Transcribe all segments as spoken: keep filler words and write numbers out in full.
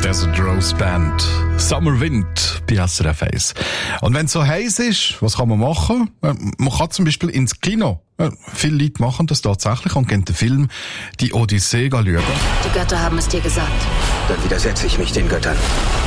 Desert Rose Band. Summer Wind bei S R F eins. Und wenn es so heiß ist, was kann man machen? Man kann zum Beispiel ins Kino. Viele Leute machen das tatsächlich und gehen den Film «Die Odyssee» schauen. Die Götter haben es dir gesagt. Dann widersetze ich mich den Göttern.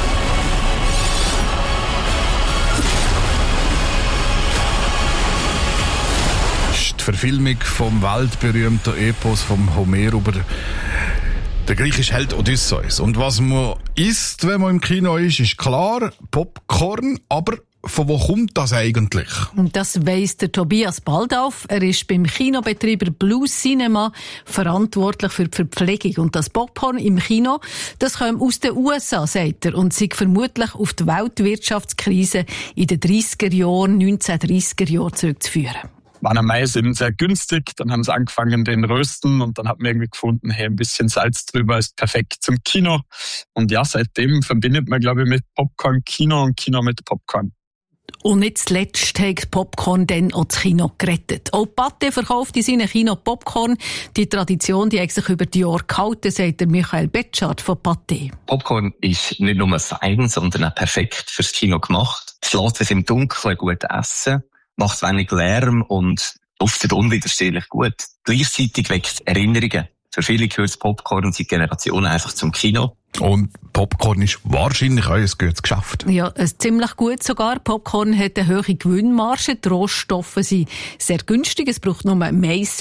Die Verfilmung vom weltberühmten Epos vom Homer über der griechische Held Odysseus. Und was man isst, wenn man im Kino ist, ist klar Popcorn, aber von wo kommt das eigentlich? Das weiss der Tobias Baldauf. Er ist beim Kinobetreiber Blue Cinema verantwortlich für die Verpflegung. Und das Popcorn im Kino, das kommt aus den U S A, sagt er, und sei vermutlich auf die Weltwirtschaftskrise in den dreissiger Jahren, neunzehnhundertdreissiger Jahren zurückzuführen. Waren am Mai eben sehr günstig, dann haben sie angefangen den Rösten und dann hat man irgendwie gefunden, hey, ein bisschen Salz drüber ist perfekt zum Kino. Und ja, seitdem verbindet man, glaube ich, mit Popcorn Kino und Kino mit Popcorn. Und nicht zuletzt hat Popcorn dann auch das Kino gerettet. Auch Pathé verkauft in seinem Kino Popcorn. Die Tradition, die hat sich über die Jahre gehalten, sagt der Michael Betschart von Pathé. Popcorn ist nicht nur fein, sondern auch perfekt fürs Kino gemacht. Es lässt es im Dunkeln gut essen, macht wenig Lärm und duftet unwiderstehlich gut. Gleichzeitig weckt Erinnerungen. Für viele gehört Popcorn seit Generationen einfach zum Kino. Und Popcorn ist wahrscheinlich auch ein gutes Geschäft. Ja, ein ziemlich gut sogar. Popcorn hat eine hohe Gewinnmarge. Die Rohstoffe sind sehr günstig. Es braucht nur Mais